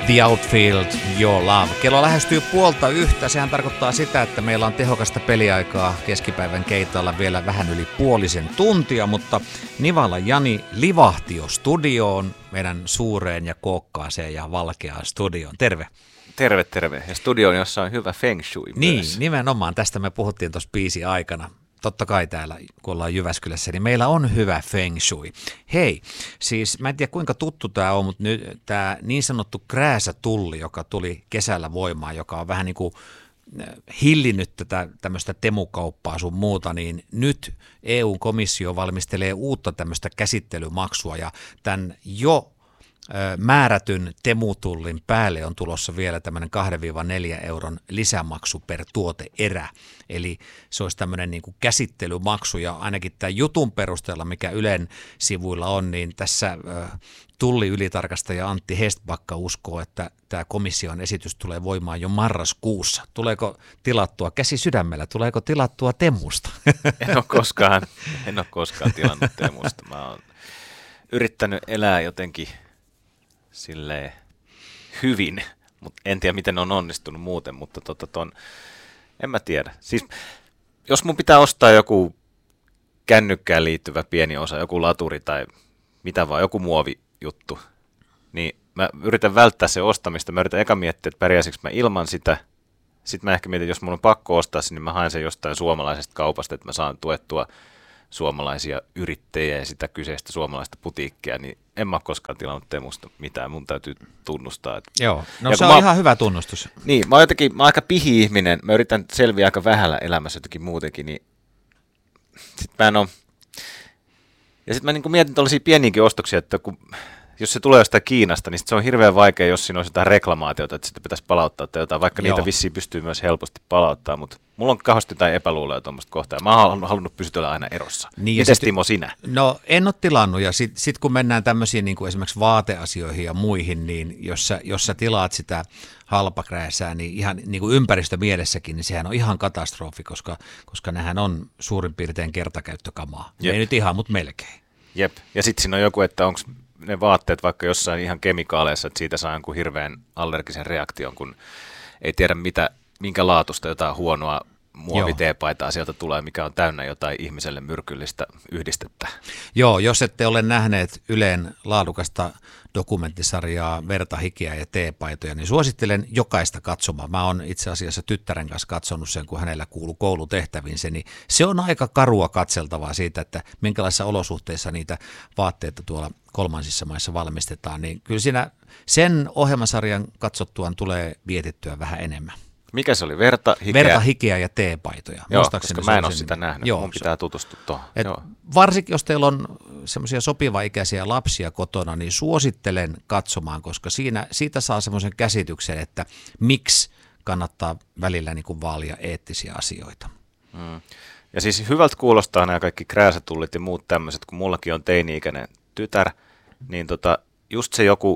The Outfield, Your Love. Kello lähestyy 12:30. Sehän tarkoittaa sitä, että meillä on tehokasta peliaikaa keskipäivän keitoilla vielä vähän yli puolisen tuntia, mutta Nivala Jani livahti jo studioon, meidän suureen ja kookkaaseen ja valkeaan studioon. Terve. Terve, terve. Ja studioon, jossa on hyvä feng shui Niin, myös. nimenomaan. Tästä me puhuttiin tuossa biisin aikana. Totta kai täällä, kun ollaan Jyväskylässä, niin meillä on hyvä feng shui. Hei, siis mä en tiedä kuinka tuttu tämä on, mutta nyt tämä niin sanottu krääsätulli, joka tuli kesällä voimaan, joka on vähän niin kuin hillinnyt tätä tämmöistä temukauppaa sun muuta, niin nyt EU-komissio valmistelee uutta tämmöistä käsittelymaksua ja tämän jo määrätyn temutullin päälle on tulossa vielä tämmöinen 2-4 euron lisämaksu per tuoteerä. Eli se olisi tämmöinen niin kuin käsittelymaksu ja ainakin tämän jutun perusteella, mikä Ylen sivuilla on, niin tässä tulliylitarkastaja Antti Hestbacka uskoo, että tämä komission esitys tulee voimaan jo marraskuussa. Tuleeko tilattua käsi sydämellä, tuleeko tilattua temusta? En ole koskaan tilannut temusta. Mä oon yrittänyt elää jotenkin silleen hyvin, mutta en tiedä miten on onnistunut muuten, mutta en mä tiedä. Siis jos mun pitää ostaa joku kännykkään liittyvä pieni osa, joku laturi tai mitä vaan, joku muovijuttu, niin mä yritän välttää se ostamista. Mä yritän eka miettiä, että pärjäisikö mä ilman sitä. Sitten mä ehkä mietin, että jos mun on pakko ostaa sen, niin mä haen sen jostain suomalaisesta kaupasta, että mä saan tuettua suomalaisia yrittäjiä ja sitä kyseistä suomalaista putiikkia, niin en mä ole koskaan tilannut temusta mitään, mun täytyy tunnustaa. Että Joo, no se on ihan hyvä tunnustus. Niin, mä oon aika pihi-ihminen, mä yritän selviä aika vähällä elämässä jotenkin muutenkin, niin sit mä en oo. Ja sit mä niin mietin tällaisia pieniäkin ostoksia, että jos se tulee jostain Kiinasta, niin sit se on hirveän vaikea, jos siinä olisi jotain reklamaatiota, että sitä pitäisi palauttaa tai jotain, vaikka niitä vissiin pystyy myös helposti palauttaa, mutta mulla on kauheasti jotain epäluuloja tuommoista kohtaa. Mä oon halunnut pysytellä aina erossa. Niin, mites Timo sinä? No en ole tilannut ja sit kun mennään tämmöisiin niin kuin esimerkiksi vaateasioihin ja muihin, niin jos sä tilaat sitä halpakrääsää, niin ihan niin kuin ympäristömielessäkin, niin sehän on ihan katastrofi, koska nehän on suurin piirtein kertakäyttökamaa. Ei nyt ihan, mutta melkein. Jep, ja sitten siinä on joku, että onko ne vaatteet vaikka jossain ihan kemikaaleissa, että siitä saa jonkun hirveän allergisen reaktion, kun ei tiedä minkä laatusta jotain huonoa muoviteepaitaa sieltä tulee, mikä on täynnä jotain ihmiselle myrkyllistä yhdistettä. Joo, jos ette ole nähneet Ylen laadukasta dokumenttisarjaa Verta, hikeä ja teepaitoja, niin suosittelen jokaista katsomaan. Mä oon itse asiassa tyttären kanssa katsonut sen, kun hänellä kuului koulutehtäviin niin se on aika karua katseltavaa siitä, että minkälaisissa olosuhteissa niitä vaatteita tuolla kolmansissa maissa valmistetaan, niin kyllä siinä sen ohjelmasarjan katsottuaan tulee vietettyä vähän enemmän. Mikä se oli? Verta, hikeä ja teepaitoja. Joo, koska mä en ole sitä nähnyt. Joo, mun pitää tutustua tuohon. Varsinkin, jos teillä on semmoisia sopiva-ikäisiä lapsia kotona, niin suosittelen katsomaan, koska siitä saa semmoisen käsityksen, että miksi kannattaa välillä niin kuin vaalia eettisiä asioita. Ja siis hyvältä kuulostaa nämä kaikki krääsätullit ja muut tämmöiset, kun mullakin on teini-ikäinen tytär, niin just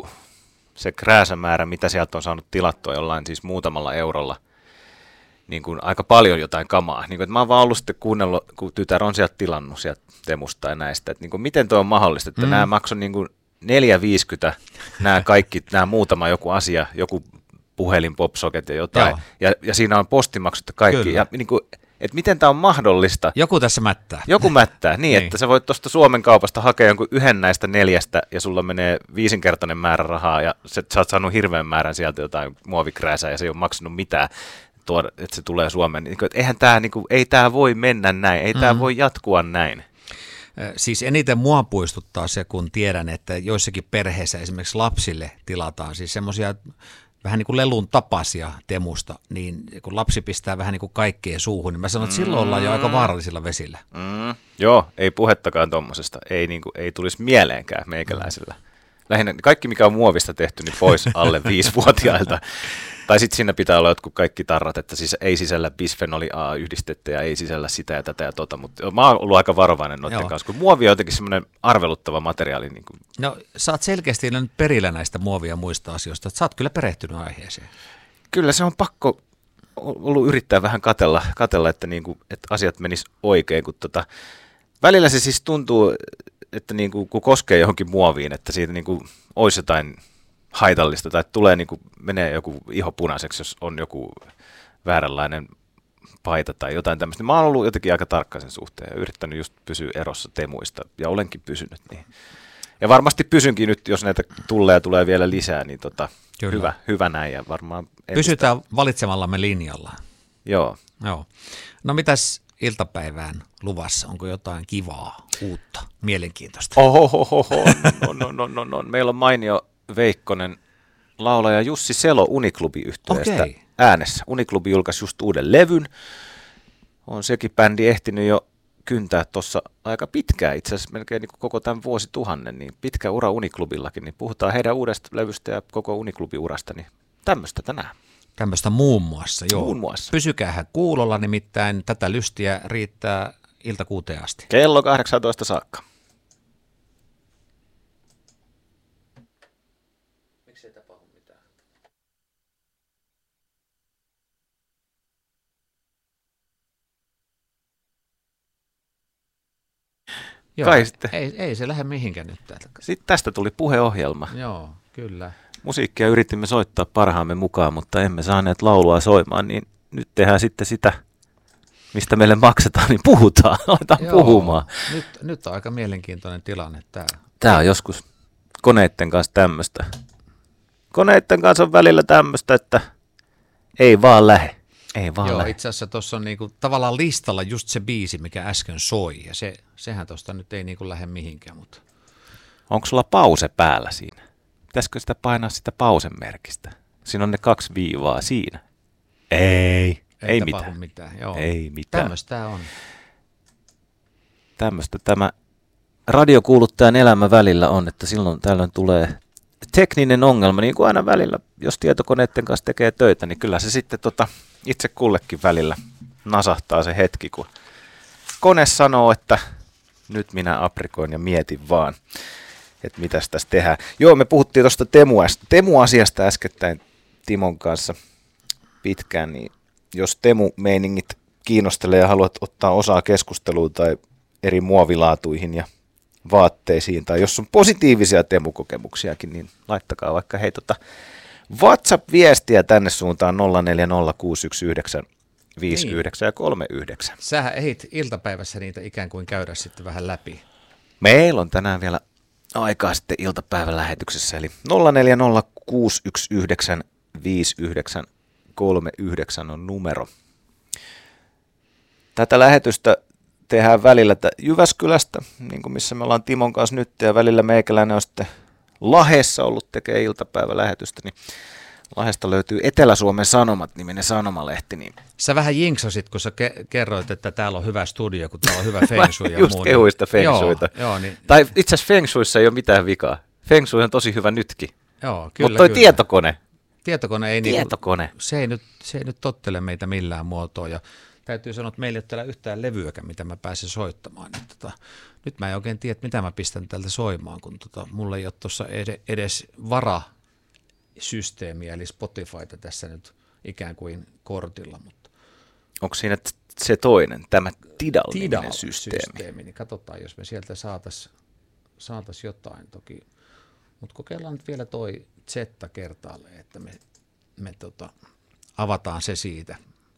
se krääsämäärä, mitä sieltä on saanut tilattua jollain siis muutamalla eurolla, niin kuin aika paljon jotain kamaa. Niin kuin, että mä oon vaan ollut sitten kuunnellut, kun tytär on sieltä tilannut sieltä temusta ja näistä, että niin kuin, miten toi on mahdollista, että nämä maksoi niin kuin 4,50, nämä muutama joku asia, joku puhelin, popsocket ja jotain, ja siinä on postimaksut ja kaikki, Kyllä. ja niin kuin, että miten tämä on mahdollista. Joku tässä mättää. Joku mättää, niin, että sä voit tuosta Suomen kaupasta hakea jonkun yhden näistä 4 ja sulla menee 5-kertainen määrä rahaa ja sä oot saanut hirveän määrän sieltä jotain muovikrääsää ja se ei ole maksanut mitään, että se tulee Suomeen. Niin, eihän tämä, ei tämä voi mennä näin, ei tämä voi jatkua näin. Siis eniten mua puistuttaa se, kun tiedän, että joissakin perheissä esimerkiksi lapsille tilataan siis semmoisia vähän niin kuin lelun tapaisia temusta, niin kun lapsi pistää vähän niin kuin kaikkeen suuhun, niin mä sanon, että silloin ollaan jo aika vaarallisilla vesillä. Joo, ei puhettakaan tommosesta. Ei tulisi mieleenkään meikäläisellä. Lähinnä kaikki, mikä on muovista tehty, niin pois alle 5-vuotiailta. Tai sitten siinä pitää olla jotkut kaikki tarrat, että siis ei sisällä bisfenoli A-yhdistettä ja ei sisällä sitä ja tätä ja tota, mutta mä oon ollut aika varovainen noiden kanssa, kun muovi on jotenkin semmoinen arveluttava materiaali. Niin kuin. No sä oot selkeästi nyt perillä näistä muovia muista asioista, että sä oot kyllä perehtynyt aiheeseen. Kyllä se on pakko ollut yrittää vähän katella että, niinku, että asiat menis oikein, kun välillä se siis tuntuu, että niinku, kun koskee johonkin muoviin, että siitä niinku, olisi jotain haitallista tai tulee niin kuin, menee joku iho punaiseksi, jos on joku vääränlainen paita tai jotain tämmöistä. Mä oon ollut jotenkin aika tarkka sen suhteen ja yrittänyt just pysyä erossa temuista ja olenkin pysynyt niin. Ja varmasti pysynkin nyt, jos näitä tulee vielä lisää, niin hyvä näin ja varmaan pysytään valitsemallamme linjalla. Joo. No mitäs iltapäivään luvassa? Onko jotain kivaa, uutta, mielenkiintoista? No. Meillä on mainio Veikkonen laulaja Jussi Selo Uniklubi-yhtyeestä äänessä. Uniklubi julkaisi just uuden levyn. On sekin bändi ehtinyt jo kyntää tuossa aika pitkään, itse asiassa melkein niin koko tämän vuosituhannen, niin pitkä ura Uniklubillakin, niin puhutaan heidän uudesta levystä ja koko Uniklubi-urasta, niin tämmöistä tänään. Tämmöistä muun muassa, joo. Muun muassa. Pysykäähän kuulolla, nimittäin tätä lystiä riittää ilta 6 asti. Kello 18 saakka. Miksi ei tapahdu mitään? Joo, ei se lähde mihinkään nyt täältä. Sitten tästä tuli puheohjelma. Joo, kyllä. Musiikkia yritimme soittaa parhaamme mukaan, mutta emme saaneet laulua soimaan, niin nyt tehdään sitten sitä, mistä meille maksetaan, niin puhutaan, aletaan puhumaan. Nyt on aika mielenkiintoinen tilanne tämä. Tämä on joskus koneiden kanssa tämmöistä. Koneiden kanssa on välillä tämmöistä, että ei vaan lähe. Joo, itse asiassa tuossa on niinku tavallaan listalla just se biisi, mikä äsken soi, ja sehän tuosta nyt ei niinku lähde mihinkään. Mutta. Onko sulla pause päällä siinä? Pitäisikö sitä painaa sitä pausen merkistä? Siinä on ne 2 viivaa siinä. Ei mitään. Joo. Ei mitään. Tämmöistä on. Tämmöistä tämä radiokuuluttajan elämä välillä on, että silloin tällöin tulee tekninen ongelma, niin kuin aina välillä, jos tietokoneiden kanssa tekee töitä, niin kyllä se sitten itse kullekin välillä nasahtaa se hetki, kun kone sanoo, että nyt minä aprikoin ja mietin vaan, että mitäs tässä tehdään. Joo, me puhuttiin tuosta Temu-asiasta äskettäin Timon kanssa pitkään, niin jos Temu-meiningit kiinnostelee ja haluat ottaa osaa keskusteluun tai eri muovilaatuihin ja vaatteisiin, tai jos on positiivisia Temu-kokemuksiakin, niin laittakaa vaikka WhatsApp-viestiä tänne suuntaan 0406195939. Sähän ehdit iltapäivässä niitä ikään kuin käydä sitten vähän läpi. Meillä on tänään vielä aikaa sitten iltapäivän lähetyksessä, eli 0406195939 on numero. Tätä lähetystä tehdään välillä Jyväskylästä, niin kuin missä me ollaan Timon kanssa nyt, ja välillä meikäläinen on sitten Lahdessa ollut tekee iltapäivälähetystä, niin Lahdesta löytyy Etelä-Suomen Sanomat-niminen sanomalehti. Niin. Sä vähän jinksasit, kun sä kerroit, että täällä on hyvä studio, kun täällä on hyvä feng shui ja just muu. kehuista feng shuita. Joo, niin. Tai itse asiassa feng shuissa ei ole mitään vikaa. Feng shui on tosi hyvä nytkin. Joo, kyllä. Mutta toi tietokone. Tietokone ei Tietokone. Se ei nyt tottele meitä millään muotoa. Ja täytyy sanoa, että meillä ei ole täällä yhtään levyäkään, mitä mä pääsen soittamaan. Nyt mä en oikein tiedä, mitä mä pistän täältä soimaan, kun mulla ei ole tuossa edes varasysteemiä, eli Spotifyta tässä nyt ikään kuin kortilla. Mutta. Onko siinä se toinen, tämä Tidal systeemi? Niin katsotaan, jos me sieltä saatais jotain toki. Mutta kokeillaan nyt vielä toi Zetta kertaalleen, että me avataan se siitä.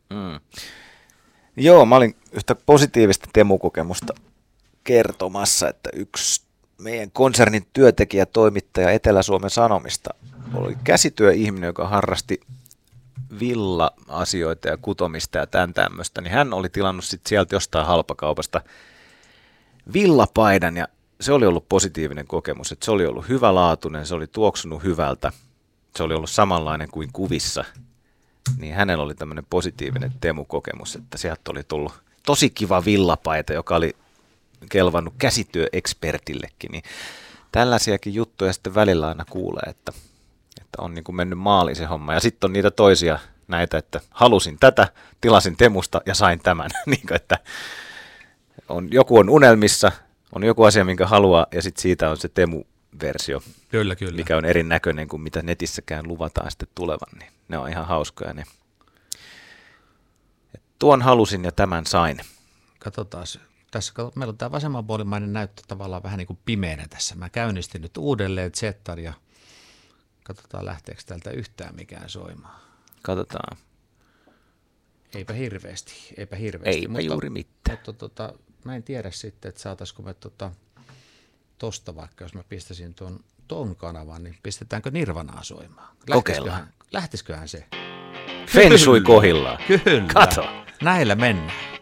Joo, mä olin yhtä positiivista Temu-kokemusta kertomassa, että yksi meidän konsernin työntekijä, toimittaja Etelä-Suomen Sanomista oli käsityöihminen, joka harrasti villa-asioita ja kutomista ja tämän tämmöistä, niin hän oli tilannut sit sieltä jostain halpakaupasta villapaidan ja se oli ollut positiivinen kokemus, että se oli ollut hyvälaatuinen, se oli tuoksunut hyvältä, se oli ollut samanlainen kuin kuvissa, niin hänellä oli tämmöinen positiivinen Temu-kokemus, että sieltä oli tullut tosi kiva villapaita, joka oli kelvannut käsityöekspertillekin, niin tällaisiakin juttuja sitten välillä aina kuulee, että on niin kuin mennyt maaliin se homma. Ja sitten on niitä toisia näitä, että halusin tätä, tilasin Temusta ja sain tämän. Niin kuin, että joku on unelmissa, on joku asia, minkä haluaa, ja sitten siitä on se Temu-versio, kyllä. mikä on erinäköinen kuin mitä netissäkään luvataan sitten tulevan. Niin ne on ihan hauskoja. Ne. Tuon halusin ja tämän sain. Katsotaan. Tässä meillä on tämä vasemmanpuolimainen näyttö tavallaan vähän niin kuin pimeänä tässä. Mä käynnistin nyt uudelleen Zetan ja Katsotaan lähteekö täältä yhtään mikään soimaan. Katsotaan. Eipä hirveästi. Eipä juuri mitään. Mutta mä en tiedä sitten, että saataisiko me tosta vaikka, jos mä pistäisin ton kanavan, niin pistetäänkö Nirvanaa soimaan? Kokeillaan. Lähtisiköhän se? Feng Shui kohillaan. Kyllä. Kato. Näillä mennään.